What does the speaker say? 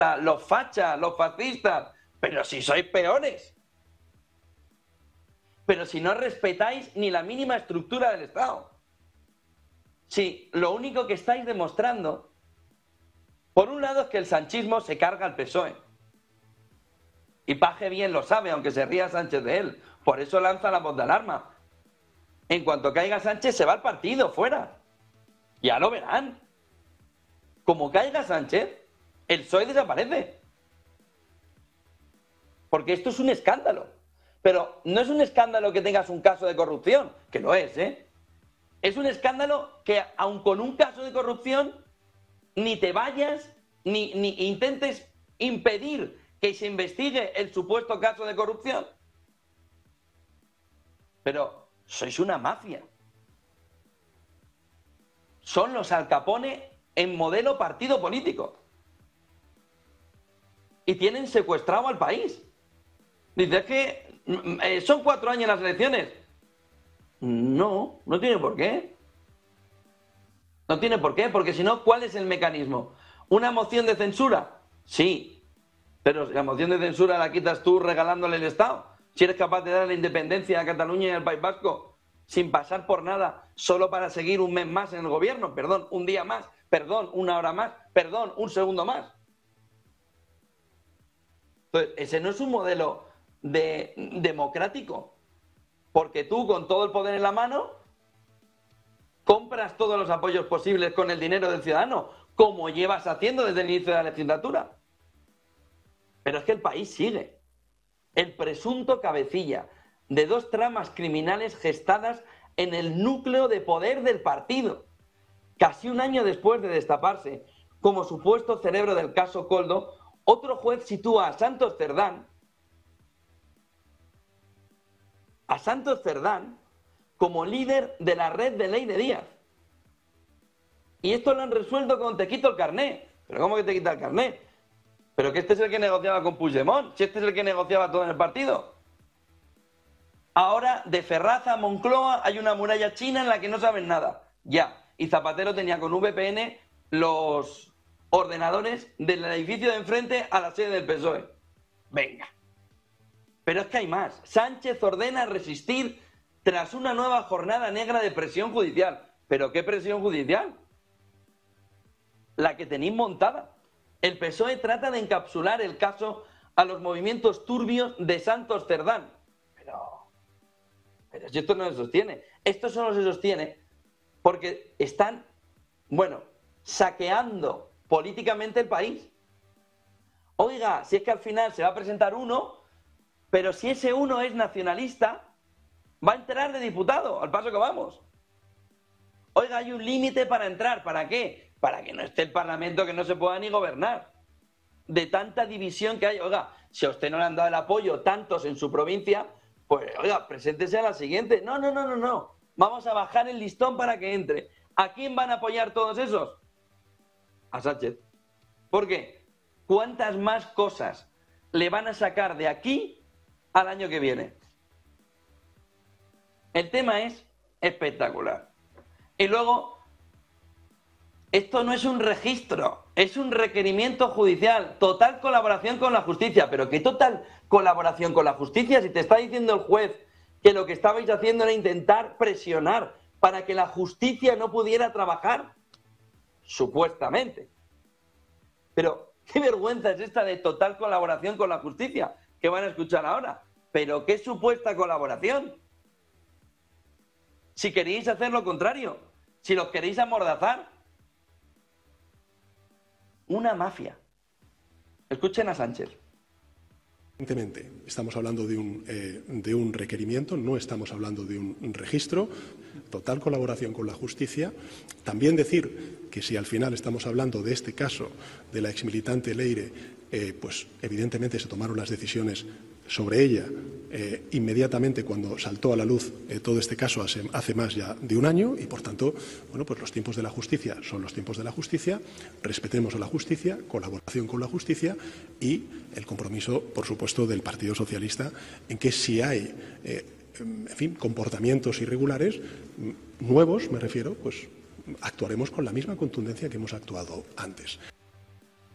los fachas, los fascistas, pero si sois peores. Pero si no respetáis ni la mínima estructura del Estado. Si lo único que estáis demostrando, por un lado, es que el sanchismo se carga al PSOE. Y Paje bien lo sabe, aunque se ría Sánchez de él. Por eso lanza la voz de alarma. En cuanto caiga Sánchez, se va al partido, fuera. Ya lo verán. Como caiga Sánchez, el PSOE desaparece. Porque esto es un escándalo. Pero no es un escándalo que tengas un caso de corrupción, que lo es, ¿eh? Es un escándalo que, aun con un caso de corrupción, ni te vayas, ni intentes impedir que se investigue el supuesto caso de corrupción. Pero sois una mafia. Son los Al Capone en modelo partido político. Y tienen secuestrado al país. Dices que son 4 años las elecciones. No, no tiene por qué. No tiene por qué, porque si no, ¿cuál es el mecanismo? ¿Una moción de censura? Sí, pero la moción de censura la quitas tú regalándole el Estado. Si eres capaz de dar la independencia a Cataluña y al País Vasco sin pasar por nada, solo para seguir un mes más en el gobierno, perdón, un día más, perdón, una hora más, perdón, un segundo más. Entonces, ese no es un modelo democrático, porque tú con todo el poder en la mano compras todos los apoyos posibles con el dinero del ciudadano, como llevas haciendo desde el inicio de la legislatura. Pero es que el país sigue. El presunto cabecilla de 2 tramas criminales gestadas en el núcleo de poder del partido, casi un año después de destaparse como supuesto cerebro del caso Koldo, otro juez sitúa a Santos Cerdán como líder de la red de Ley de Díaz. Y esto lo han resuelto con te quito el carné. ¿Pero cómo que te quita el carné? Pero que este es el que negociaba con Puigdemont, si este es el que negociaba todo en el partido. Ahora, de Ferraz a Moncloa hay una muralla china en la que no saben nada. Ya. Y Zapatero tenía con VPN los ordenadores del edificio de enfrente a la sede del PSOE. Venga. Pero es que hay más. Sánchez ordena resistir tras una nueva jornada negra de presión judicial. ¿Pero qué presión judicial? La que tenéis montada. El PSOE trata de encapsular el caso a los movimientos turbios de Santos Cerdán. Pero si esto no se sostiene. Esto solo se sostiene porque están, saqueando políticamente el país. Oiga, si es que al final se va a presentar uno, pero si ese uno es nacionalista, va a entrar de diputado, al paso que vamos. Oiga, hay un límite para entrar. ¿Para qué? Para que no esté el Parlamento, que no se pueda ni gobernar. De tanta división que hay. Oiga, si a usted no le han dado el apoyo tantos en su provincia, pues, oiga, preséntese a la siguiente. No. Vamos a bajar el listón para que entre. ¿A quién van a apoyar todos esos? A Sánchez. ¿Por qué? ¿Cuántas más cosas le van a sacar de aquí al año que viene? El tema es espectacular. Y luego, esto no es un registro, es un requerimiento judicial. Total colaboración con la justicia. ¿Pero qué total colaboración con la justicia? Si te está diciendo el juez que lo que estabais haciendo era intentar presionar para que la justicia no pudiera trabajar. Supuestamente. Pero qué vergüenza es esta de total colaboración con la justicia que van a escuchar ahora. ¿Pero qué supuesta colaboración? Si queréis hacer lo contrario, si los queréis amordazar. Una mafia. Escuchen a Sánchez. Evidentemente, estamos hablando de un requerimiento, no estamos hablando de un registro, total colaboración con la justicia. También decir que si al final estamos hablando de este caso de la exmilitante Leire, pues evidentemente se tomaron las decisiones sobre ella inmediatamente cuando saltó a la luz todo este caso hace más ya de un año y, por tanto, pues los tiempos de la justicia son los tiempos de la justicia, respetemos a la justicia, colaboración con la justicia y el compromiso, por supuesto, del Partido Socialista en que si hay, comportamientos irregulares, nuevos, me refiero, pues actuaremos con la misma contundencia que hemos actuado antes.